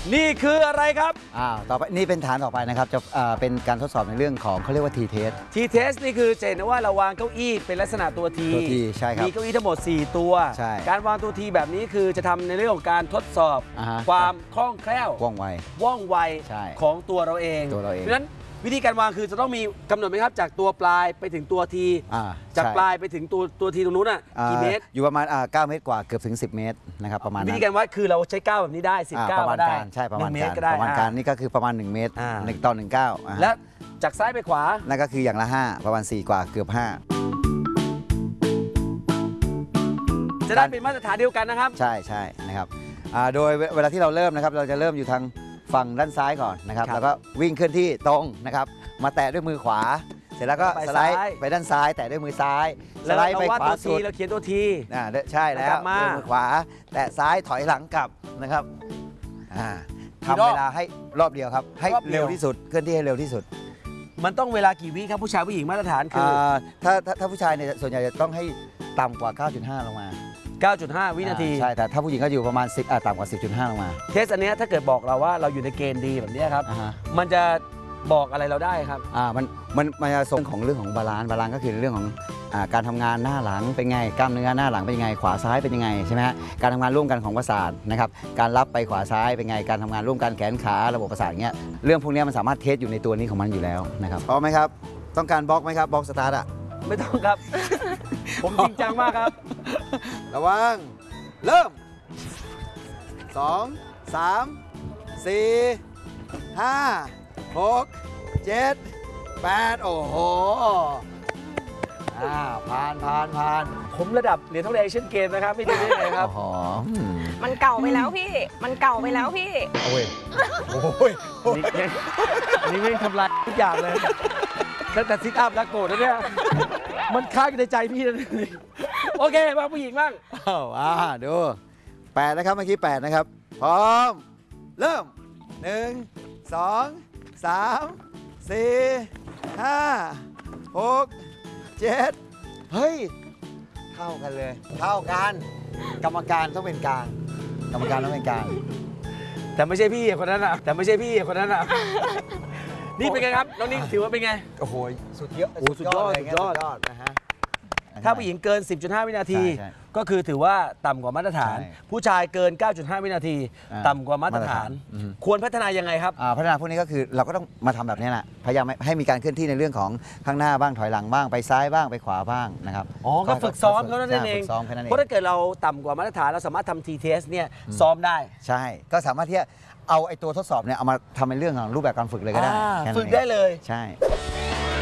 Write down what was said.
นี่คืออะไรครับต่อไปนี่เป็นฐานต่อไปนะครับจะเป็นการทดสอบในเรื่องของเขาเรียกว่า T-test T-test นี่คือเจนว่าเราวางเก้าอี้เป็นลักษณะตัว T ใช่ครับมีเก้าอี้ทั้งหมด4ตัวใช่การวางตัว T แบบนี้คือจะทำในเรื่องของการทดสอบความคล่องแคล่วว่องไวของตัวเราเองเพราะฉะนั้นวิธีการวางคือจะต้องมีกำหนดไหมครับจากตัวปลายไปถึงตัวทีจากปลายไปถึงตัวทีตรงนู้นกี่เมตรอยู่ประมาณ9 เมตรกว่าเกือบถึง10 เมตรนะครับประมาณนั้นวิธีการวัดคือเราใช้9แบบนี้ได้10 ประมาณการใช่ประมาณการประมาณการนี่ก็คือประมาณ1 เมตร1 ต่อ 1 9 และจากซ้ายไปขวานั่นก็คืออย่างละ5ประมาณ4 กว่าเกือบ5 จะได้เป็นมาตรฐานเดียวกันนะครับใช่นะครับโดยเวลาที่เราเริ่มนะครับเราจะเริ่มอยู่ทางฝั่งด้านซ้ายก่อนนะครับแล้วก็วิ่งเคลื่อนที่ตรงนะครับมาแตะด้วยมือขวาเสร็จแล้วก็สไลด์ไปด้านซ้ายแตะด้วยมือซ้ายสไลด์ไปขวาสุดเราเขียนตัวทีใช่แล้วด้วยมือขวาแตะซ้ายถอยหลังกลับนะครับทำเวลาให้รอบเดียวครับให้เร็วที่สุดเคลื่อนที่ให้เร็วที่สุดมันต้องเวลากี่วิครับผู้ชายผู้หญิงมาตรฐานคือถ้าผู้ชายเนี่ยส่วนใหญ่จะต้องให้ต่ำกว่า 9.5 ลงมา 9.5 วินาทีใช่แต่ถ้าผู้หญิงก็อยู่ประมาณ10ต่ำกว่า 10.5 ลงมาเทสอันนี้ถ้าเกิดบอกเราว่าเราอยู่ในเกณฑ์ดีแบบนี้ครับมันจะบอกอะไรเราได้ครับมันจะส่งของเรื่องของบาลานซ์ก็คือเรื่องของการทำงานหน้าหลังเป็นไงกล้ามเนื้อหน้าหลังเป็นยังไงขวาซ้ายเป็นยังไงใช่ไหมฮะการทำงานร่วมกันของประสาทนะครับการรับไปขวาซ้ายเป็นไงการทำงานร่วมกันแขนขาระบบประสาทเงี้ยเรื่องพวกนี้มันสามารถเทสอยู่ในตัวนี้ของมันอยู่แล้วนะครับพร้อมไหมครับต้องการบล็อกไหมครับบล็อกสตาร์ทไม่ต้องครับ ผมจริงจังมากครับระวังเริ่ม2 3 4 5 6 7 8โอ้โหผ่านผมระดับเหรียญทองแดงเอเชียนเกมนะครับไม่ดีได้ไงครับมันเก่าไปแล้วพี่มันเก่าไปแล้วพี่โอ้ยนี่ไม่ทำลายทุกอย่างเลยตั้งแต่ซิทอัพแล้วโกรธแล้วเนี่ยมันค้างอยู่ในใจพี่นะโอเคมาผู้หญิงบ้างดู8นะครับเมื่อกี้8นะครับพร้อมเริ่ม1 2 3 4 5 6 7เฮ้ยเท่ากันเลยเท่ากันกรรมการต้องเป็นกลางแต่ไม่ใช่พี่คนนั้นอ่ะนี่เป็นไงครับน้องนิ่งถือว่าเป็นไงโอ้โหสุดยอดนะฮะถ้าผู้หญิงเกิน 10.5 วินาทีก็คือถือว่าต่ำกว่ามาตรฐานผู้ชายเกิน 9.5 วินาทีต่ำกว่ามาตรฐานควรพัฒนายังไงครับพัฒนาพวกนี้ก็คือเราก็ต้องมาทำแบบนี้แหละพยายามให้มีการเคลื่อนที่ในเรื่องของข้างหน้าบ้างถอยหลังบ้างไปซ้ายบ้างไปขวาบ้างนะครับก็ฝึกซ้อมเขานั่นเองเพราะถ้าเกิดเราต่ำกว่ามาตรฐานเราสามารถทำ T-test เนี่ยซ้อมได้ใช่ก็สามารถที่จะเอาไอ้ตัวทดสอบเนี่ยเอามาทำเป็นเรื่องของรูปแบบการฝึกเลยก็ได้ฝึกได้เลยใช่